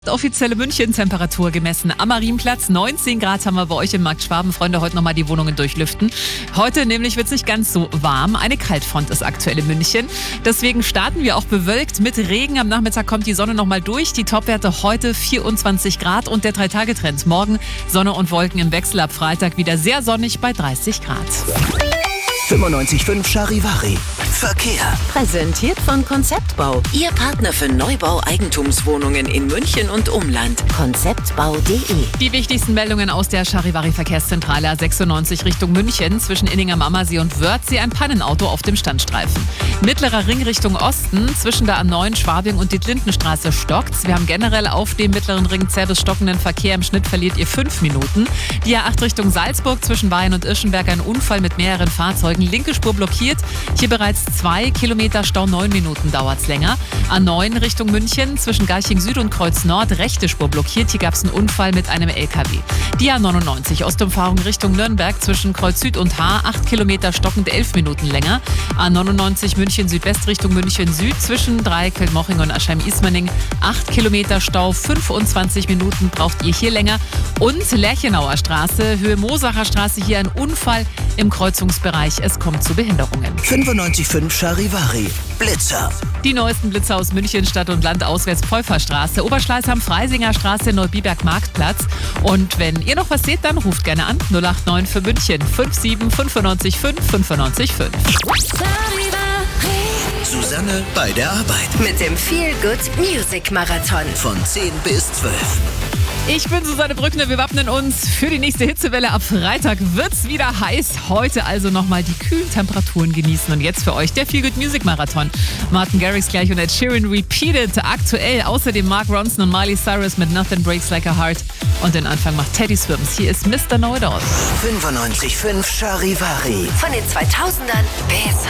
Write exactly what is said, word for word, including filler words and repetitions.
Offizielle München-Temperatur gemessen. Am Marienplatz neunzehn Grad haben wir bei euch im Markt Schwaben. Freunde, heute nochmal die Wohnungen durchlüften. Heute nämlich wird es nicht ganz so warm. Eine Kaltfront ist aktuell in München. Deswegen starten wir auch bewölkt mit Regen. Am Nachmittag kommt die Sonne nochmal durch. Die Topwerte heute vierundzwanzig Grad und der Drei-Tage-Trend. Morgen Sonne und Wolken im Wechsel, ab Freitag wieder sehr sonnig bei dreißig Grad. fünfundneunzig Komma fünf Charivari. Verkehr. Präsentiert von Konzeptbau. Ihr Partner für Neubau-Eigentumswohnungen in München und Umland. konzeptbau punkt de. Die wichtigsten Meldungen aus der Charivari-Verkehrszentrale A sechsundneunzig Richtung München. Zwischen Inning am Ammersee und Wörthsee ein Pannenauto auf dem Standstreifen. Mittlerer Ring Richtung Osten. Zwischen der A neun Schwabing und die Lindenstraße stockt's. Wir haben generell auf dem mittleren Ring zäh bis stockenden Verkehr. Im Schnitt verliert ihr fünf Minuten. Die A acht Richtung Salzburg zwischen Bayern und Irschenberg ein Unfall mit mehreren Fahrzeugen. Linke Spur blockiert. Hier bereits zwei Kilometer Stau, neun Minuten dauert's länger. A neun Richtung München zwischen Garching Süd und Kreuz Nord, rechte Spur blockiert. Hier gab's einen Unfall mit einem L K W. Die A neunundneunzig Ostumfahrung Richtung Nürnberg zwischen Kreuz Süd und Haar, acht Kilometer stockend, elf Minuten länger. A neunundneunzig München Südwest Richtung München Süd zwischen Dreieckeld-Moching und Aschheim-Ismaning, acht Kilometer Stau, fünfundzwanzig Minuten braucht ihr hier länger. Und Lerchenauer Straße, Höhe Mosacher Straße, hier ein Unfall im Kreuzungsbereich. Es kommt zu Behinderungen. fünfundneunzig Komma fünf Charivari. Blitzer. Die neuesten Blitzer aus München, Stadt und Land, auswärts Pfeuferstraße, Oberschleißheim, Freisinger Straße, Neubiberg Marktplatz. Und wenn ihr noch was seht, dann ruft gerne an null acht neun für München fünf sieben fünf neun fünf fünf neun fünf. Susanne bei der Arbeit. Mit dem Feel Good Music Marathon. Von zehn bis zwölf. Ich bin Susanne Brückner, wir wappnen uns für die nächste Hitzewelle. Ab Freitag wird's wieder heiß. Heute also nochmal die kühlen Temperaturen genießen. Und jetzt für euch der Feel Good Music Marathon. Martin Garrix gleich und Ed Sheeran Repeated. Aktuell außerdem Mark Ronson und Miley Cyrus mit Nothing Breaks Like a Heart. Und den Anfang macht Teddy Swims. Hier ist Mister Know-It-All. fünfundneunzig Komma fünf Charivari. Von den zweitausendern bis